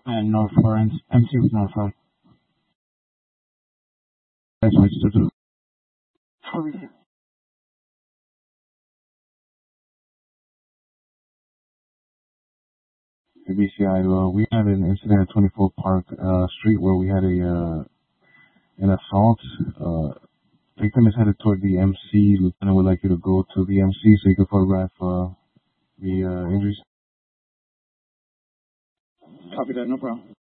And North Florence, MC was North Florence. That's what to do. The BCI, we had an incident at 24 Park Street where we had an assault. Victim is headed toward the MC. Lieutenant would like you to go to the MC so you can photograph the injuries. Copy that, no problem.